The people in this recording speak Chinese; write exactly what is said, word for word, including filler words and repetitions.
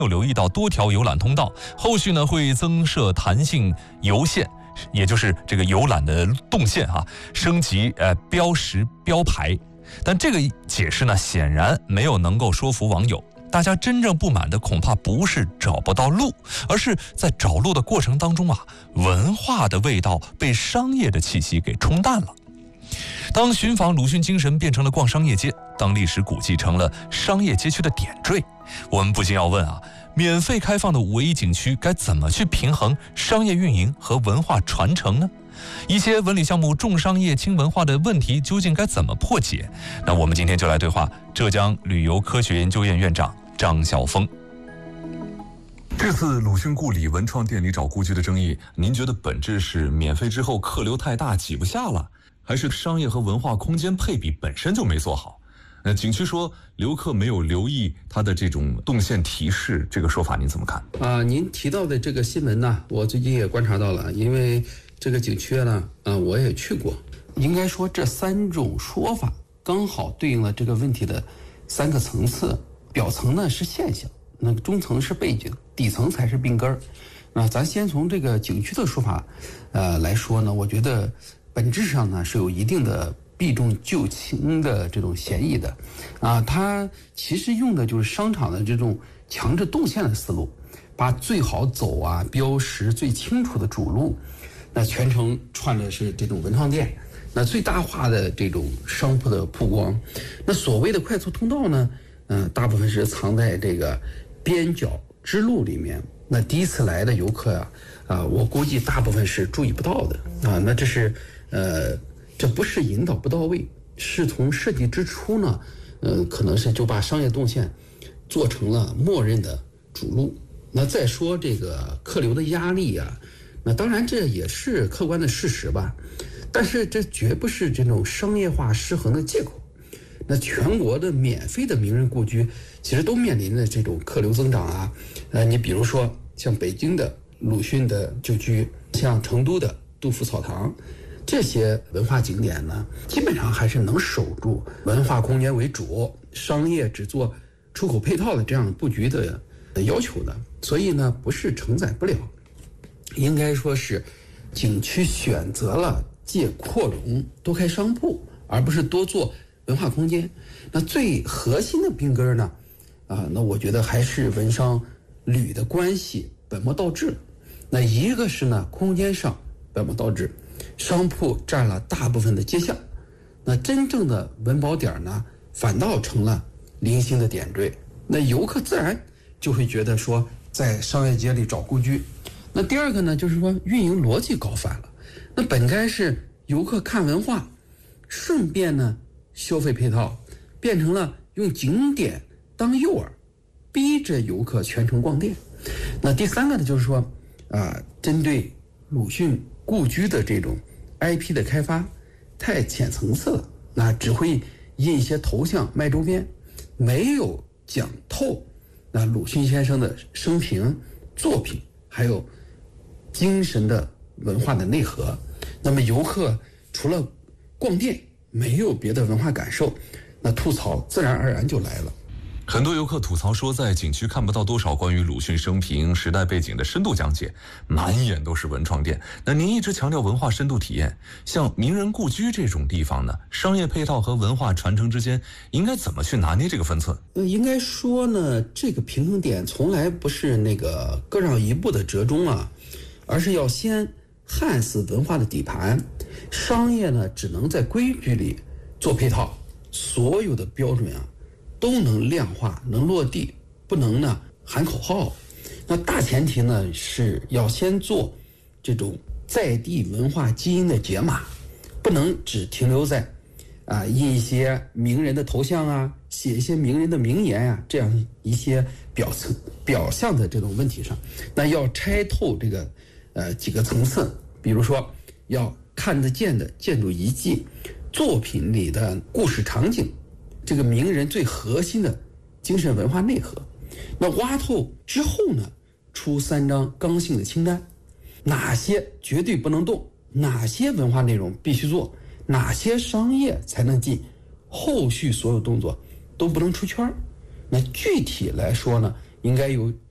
有留意到多条游览通道，后续呢会增设弹性游线，也就是这个游览的动线啊，升级呃标识标牌。但这个解释呢，显然没有能够说服网友。大家真正不满的恐怕不是找不到路，而是在找路的过程当中啊，文化的味道被商业的气息给冲淡了。当寻访鲁迅精神变成了逛商业街，当历史古迹成了商业街区的点缀，我们不禁要问啊，免费开放的五 A 景区该怎么去平衡商业运营和文化传承呢？一些文旅项目重商业轻文化的问题究竟该怎么破解？那我们今天就来对话浙江旅游科学研究院院长张晓峰。这次鲁迅故里文创店里找故居的争议，您觉得本质是免费之后客流太大挤不下了，还是商业和文化空间配比本身就没做好？那景区说游客没有留意它的这种动线提示，这个说法您怎么看？ 啊、呃，您提到的这个新闻呢，我最近也观察到了，因为这个景区呢，啊、呃，我也去过。应该说这三种说法刚好对应了这个问题的三个层次，表层呢是现象，那个中层是背景，底层才是病根儿。那咱先从这个景区的说法，呃来说呢，我觉得本质上呢是有一定的避重就轻的这种嫌疑的，啊，它其实用的就是商场的这种强制动线的思路，把最好走啊、标识最清楚的主路，那全程串的是这种文创店，那最大化的这种商铺的曝光。那所谓的快速通道呢，嗯、呃，大部分是藏在这个边角支路里面。那第一次来的游客呀、啊，啊，我估计大部分是注意不到的啊。那这是呃。这不是引导不到位，是从设计之初呢，呃，可能是就把商业动线做成了默认的主路。那再说这个客流的压力啊，那当然这也是客观的事实吧，但是这绝不是这种商业化失衡的借口。那全国的免费的名人故居其实都面临着这种客流增长啊，呃，你比如说像北京的鲁迅的旧居，像成都的杜甫草堂。这些文化景点呢，基本上还是能守住文化空间为主，商业只做出口配套的这样布局的要求的，所以呢，不是承载不了，应该说是景区选择了借扩容多开商铺，而不是多做文化空间。那最核心的病根呢，啊，那我觉得还是文商旅的关系本末倒置。那一个是呢，空间上本末倒置。商铺占了大部分的街巷，那真正的文保点呢，反倒成了零星的点缀。那游客自然就会觉得说，在商业街里找故居。那第二个呢，就是说运营逻辑搞反了。那本该是游客看文化，顺便呢消费配套，变成了用景点当诱饵，逼着游客全程逛店。那第三个呢，就是说啊、呃，针对鲁迅故居的这种 I P 的开发太浅层次了，那只会印一些头像卖周边，没有讲透那鲁迅先生的生平、作品还有精神的文化的内核。那么游客除了逛店没有别的文化感受，那吐槽自然而然就来了。 很多游客吐槽说，在景区看不到多少关于鲁迅生平、时代背景的深度讲解，满眼都是文创店。那您一直强调文化深度体验，像名人故居这种地方呢，商业配套和文化传承之间应该怎么去拿捏这个分寸？ 呃，应该说呢，这个平衡点从来不是那个各让一步的折中啊，而是要先焊死文化的底盘。商业呢，只能在规矩里做配套，所有的标准啊都能量化，能落地，不能呢喊口号。那大前提呢是要先做这种在地文化基因的解码，不能只停留在啊印一些名人的头像啊，写一些名人的名言啊，这样一些表层表象的这种问题上。那要拆透这个呃几个层次，比如说要看得见的建筑遗迹，作品里的故事场景，这个名人最核心的精神文化内核。那挖透之后呢，出三张刚性的清单，哪些绝对不能动，哪些文化内容必须做，哪些商业才能进，后续所有动作都不能出圈。那具体来说呢，应该有